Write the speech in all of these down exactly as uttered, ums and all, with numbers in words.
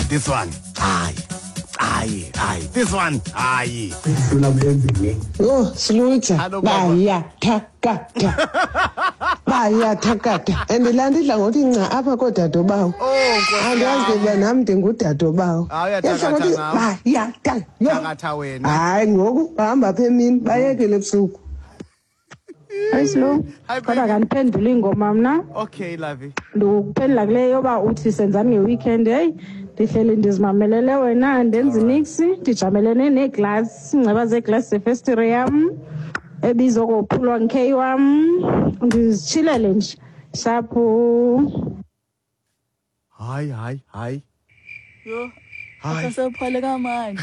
This one. Aye. Aye. Aye. This one. Aye. Oh, Slucha. Baya takata. Baya takata. And the land is like apa kodado bawo. Oh, andazi ke nami ndingudado bawo. Baya takata. Baya takata wena. Hayi ngoku bahamba apha emini bayekele ebusuku. Hi Slow. Kodwa kaniphendula ingoma mna. Okay, Lavi. Ndikuphendula kule yoba uthi senzani ngeweekend hey. Ndihleli ndizimamelele wena ndenza nix ndijamelene neglass ingceba zeglass zefestire yam ebizwa kophulwa ngekey wam ndizichilele nje shaphu. Hayi hayi hayi. Yo. Akasephole kamanje.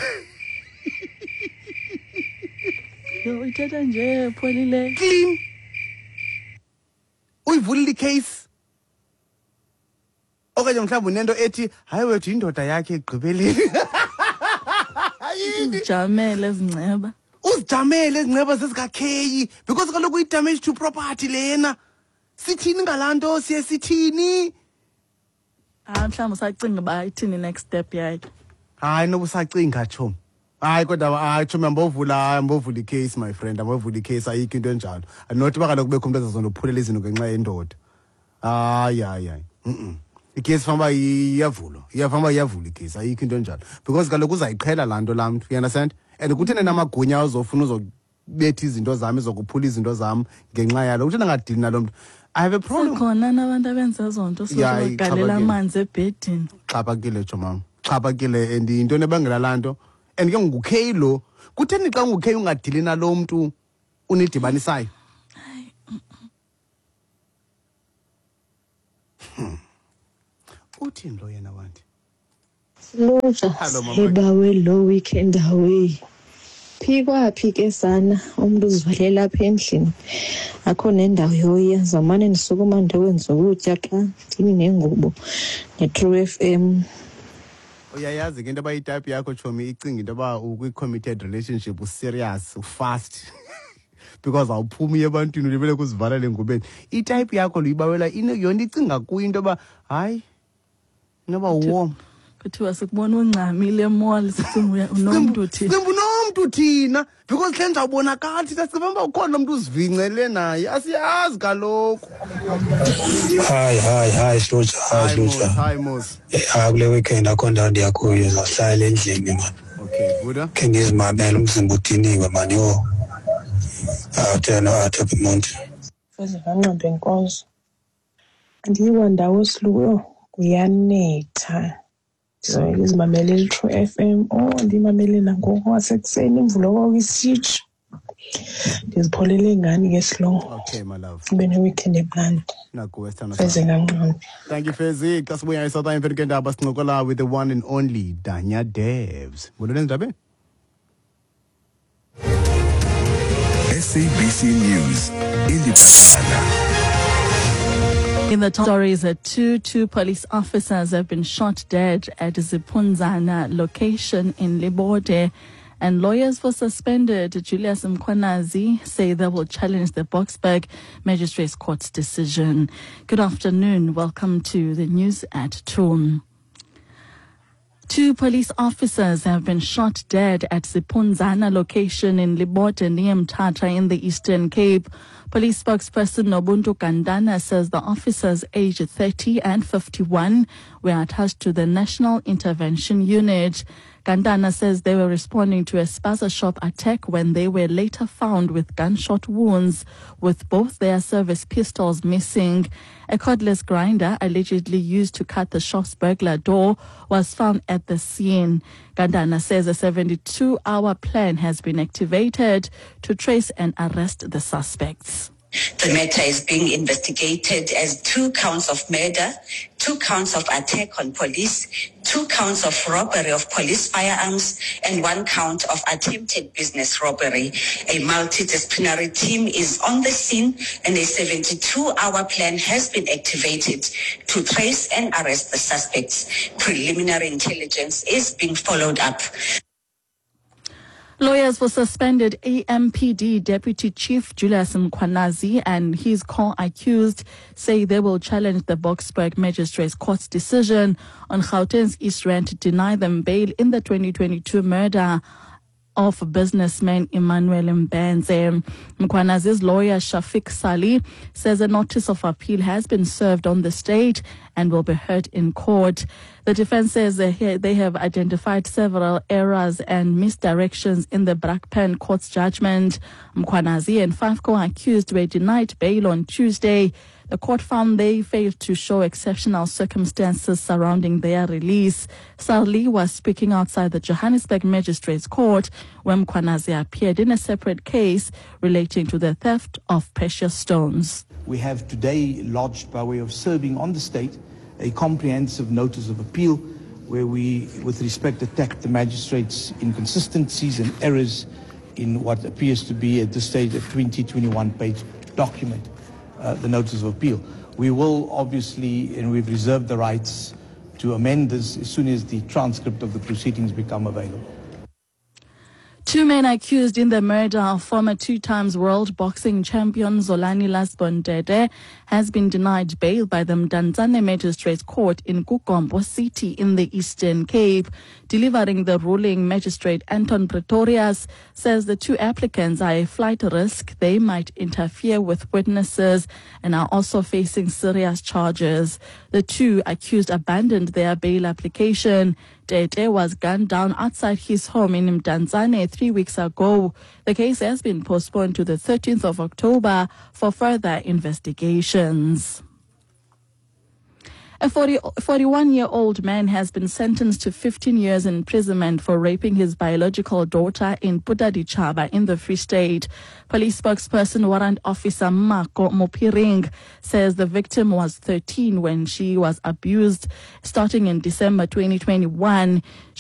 Yo ithetha nje pholile. Clean. Uyivulile icase. Okay, mhlawumbe unento ethi hayi wethu indoda yakhe egqibeleni. Uzijamele ezingceba. Uzijamele ezingceba zezikakheyi because kaloku uyi damage to property lena. Sithini ngalanto siye sithini? Ah mhlawumbe usacinga ba ithini next step yakhe. Hayi nobu sacinga chom. Hayi kodwa hayi chom ambovula mbovula icase my friend ambovula icase ayikho into enjalo. Not bakaloku bekho umuntu ezazondophulela izinto ngenxa yendoda. Hayi hayi hayi. Mhm. Icase famba iyavulwa iyafamba iyavula icase ayikho into enjalo because kaloku uzayiqhela lanto lamntu you understand and kuthena namagunya azofuna uzobetha izinto zami izokuphula izinto zami ngenxa yalo kuthena ngadili nalomntu I have a problem khona nabantu abenza zonto sokugalela amanzi ebhedini xhaphakile jo mama xhaphakile and into nebangela lanto and ke ngukhe lo kutheni xa ngukhe ungadili nalomntu unidibanisayo uthini lo yena wanti Slucha ebawe lo weekend away phikwa phike sana umuntu uzivalela apha endlini akho nendawo yoya zamane nisukuma ndowenza ukutya xa ngini nengubo ne-True F M. Uyayazi ke into abayitype yakho chomi icinga into aba ukwi-committed relationship userious ufast because awuphumi ebantwini ulibele kuzivala lengubeni itype yakho luyibawela yona icinga kuyo into aba hayi noba warm kuthiwa sikubona uncamile mall sithi unomuntu uthini simbu nomuntu uthina becausehle njawubonakala thina sicabamba ukhona umuntu uzivincele naye asiyazi kaloku hayi hayi hayi Slucha hayi Slucha hayi mos ah kule weekend akhona ndiyakuyo zahlala endlini man okay buda ke ngizimamela umzimba udiniwe man yo athena athe umuntu Futhi kanqambe inkonzo andiyiwa ndawo Sluyo kuyanetha ndizoyike izimamele i-True F M oh ndimamele nangoku wasekuseni imvula kwakwisitshi ndizipholele ingane ke Slow okay my love ibe ne-weekend eplanned naku western Feze kanqambe thank you Fezi xa sibuya eSouth Africa ndaba sincokola with the one and only Danya Devs ngolona ndaba S A B C News in the In the top stories, uh, two two police officers have been shot dead at Zipunzana location in Libode, and lawyers for suspended Julius Mkhwanazi say they will challenge the Boksburg Magistrates Court's decision. Good afternoon. Welcome to the news at two. Two police officers have been shot dead at Zipunzana location in Libode near Mthatha in the Eastern Cape. Police spokesperson Nobuntu Gandana says the officers aged thirty and fifty-one were attached to the National Intervention Unit. Gandana says they were responding to a spaza shop attack when they were later found with gunshot wounds, with both their service pistols missing. A cordless grinder allegedly used to cut the shop's burglar door was found at the scene. Gandana says a seventy-two hour plan has been activated to trace and arrest the suspects. The matter is being investigated as two counts of murder, two counts of attack on police, two counts of robbery of police firearms, and one count of attempted business robbery. A multidisciplinary team is on the scene, and a seventy-two hour plan has been activated to trace and arrest the suspects. Preliminary intelligence is being followed up. Lawyers for suspended A M P D Deputy Chief Julius Mkhwanazi and his co-accused say they will challenge the Boksburg Magistrates Court's decision on Gauteng's East Rand to deny them bail in the twenty twenty-two murder of businessman Emmanuel Mbenze. Mkhwanazi's lawyer Shafiq Sali says a notice of appeal has been served on the state and will be heard in court. The defense says they have identified several errors and misdirections in the Brakpan court's judgment. Mkhwanazi and five co-accused were denied bail on Tuesday. The court found they failed to show exceptional circumstances surrounding their release. Sarli was speaking outside the Johannesburg Magistrates Court when Mkhwanazi appeared in a separate case relating to the theft of precious stones. We have today lodged, by way of serving on the state, a comprehensive notice of appeal where we, with respect, attack the magistrates' inconsistencies and errors in what appears to be at this stage a twenty, twenty-one page document. Uh, the notice of appeal. We will obviously, and we've reserved the rights to amend this as soon as the transcript of the proceedings become available. Two men accused in the murder of former two times world boxing champion Zolani Lasbondede has been denied bail by the Mdantsane Magistrates Court in Kukombo City in the Eastern Cape. Delivering the ruling, Magistrate Anton Pretorius says the two applicants are a flight risk. They might interfere with witnesses and are also facing serious charges. The two accused abandoned their bail application. Tete was gunned down outside his home in Mdantsane three weeks ago. The case has been postponed to the thirteenth of October for further investigations. A forty-one-year-old man has been sentenced to fifteen years imprisonment for raping his biological daughter in Putadichaba in the Free State. Police spokesperson Warrant Officer Mako Mopiring says the victim was thirteen when she was abused starting in December twenty twenty-one.